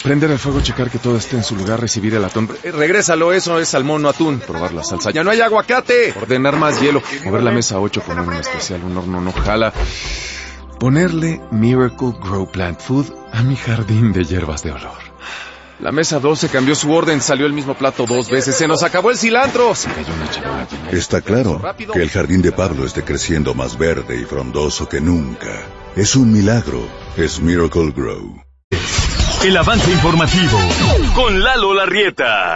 Prender el fuego, checar que todo esté en su lugar, recibir el atún. Regrésalo, eso es salmón, no atún. Probar la salsa. ¡Ya no hay aguacate! Ordenar más hielo. Mover la mesa 8, poner un especial, un horno no jala. Ponerle Miracle Grow Plant Food a mi jardín de hierbas de olor. La mesa 12 cambió su orden, salió el mismo plato 2 veces. ¡Se nos acabó el cilantro! Se cayó una charola. Está claro que el jardín de Pablo esté creciendo más verde y frondoso que nunca. Es un milagro. Es Miracle Grow. El avance informativo con Lalo Larrieta.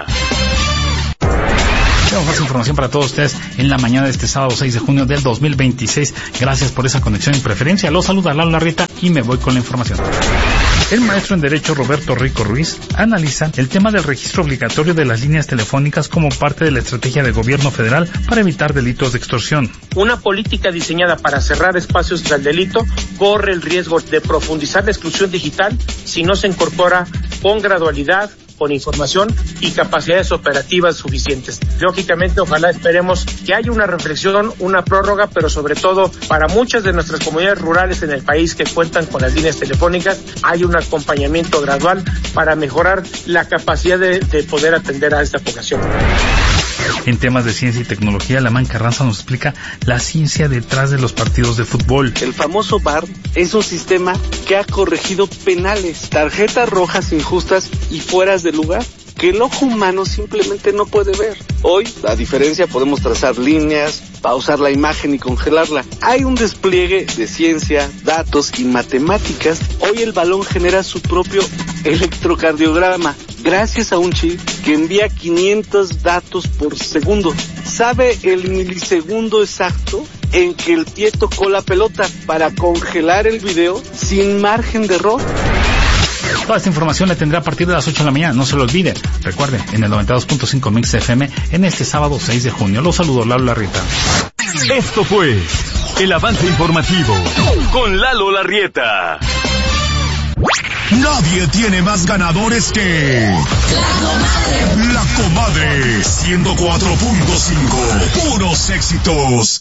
Tenemos más información para todos ustedes en la mañana de este sábado 6 de junio del 2026. Gracias por esa conexión y preferencia. Los saluda Lalo Larrieta y me voy con la información. El maestro en Derecho Roberto Rico Ruiz analiza el tema del registro obligatorio de las líneas telefónicas como parte de la estrategia del gobierno federal para evitar delitos de extorsión. Una política diseñada para cerrar espacios del delito corre el riesgo de profundizar la exclusión digital si no se incorpora con gradualidad, con información y capacidades operativas suficientes. Lógicamente, ojalá esperemos que haya una reflexión, una prórroga, pero sobre todo para muchas de nuestras comunidades rurales en el país que cuentan con las líneas telefónicas, hay un acompañamiento gradual para mejorar la capacidad de poder atender a esta población. En temas de ciencia y tecnología, Lamán Carranza nos explica la ciencia detrás de los partidos de fútbol. El famoso VAR es un sistema que ha corregido penales, tarjetas rojas injustas y fueras de lugar que el ojo humano simplemente no puede ver. Hoy, a diferencia, podemos trazar líneas, pausar la imagen y congelarla. Hay un despliegue de ciencia, datos y matemáticas. Hoy el balón genera su propio electrocardiograma gracias a un chip que envía 500 datos por segundo. Sabe el milisegundo exacto en que el pie tocó la pelota para congelar el video sin margen de error. Toda esta información la tendrá a partir de las 8 de la mañana, no se lo olvide. Recuerde, en el 92.5 Mix FM, en este sábado 6 de junio. Los saludo, Lalo Larrieta. Esto fue el avance informativo con Lalo Larrieta. Nadie tiene más ganadores que La Comadre 104.5. Puros éxitos.